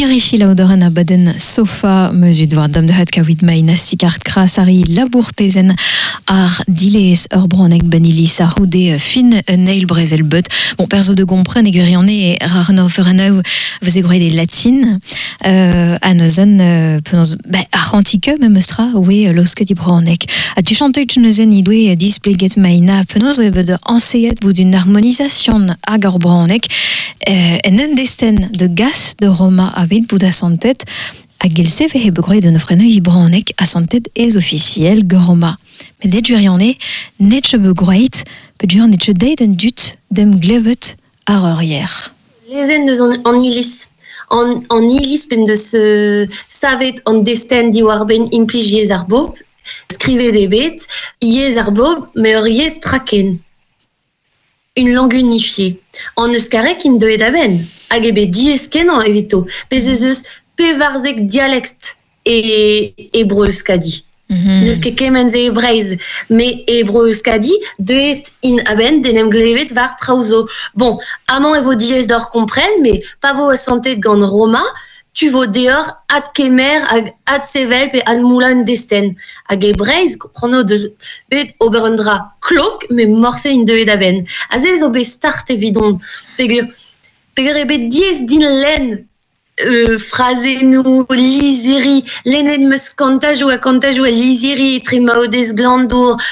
Irishi laudoren baden sofa mesud war dam de het kawit maina sikart krasari labourtezen ar diles bronnek benilis ar houde fin neil brezel but. Bon, perso de gompren eguriane rarno ferenau veze groe des latines anozen penons ar antike memestra oui loske di bronnek. A tu chanté tchnezen idwe displeget maina penons de enseet bout d'une harmonisation agar bronnek en un desten de gas de Roma avid Bouddha santet a gelse ve hebegre de nofrene ibronek a santet es officiel Goroma. Mais det juriane net chebegret peut dire net deiden dut dem glevet arrière. Les en ilis en ilis pen de se savet en desten di warben implige yez arbo scrive des bêtes yez arbo mais yez traken. Une langue unifiée. En euskarek in doe daven. Hag ebe diesken an evito. Pezezeus pevarzek dialect et hébreu euskadi. Neus ket kemenze ebreiz. Mais hébreu euskadi doet in aben denem glevet var trauzo. Bon, amant evo diez d'or kompren, mais pa vo santet gant Roma, tu vo deor ad kemer hag ad sevel pe ad moulan desten. Hag ebreiz, prono de bet oberendra klok, mais morse in deet aben. Azez obe start evidon. Pegur ebet diez din len phrase nou lizeri, lenet meus kantajou a lizeri, tremaodez glandour,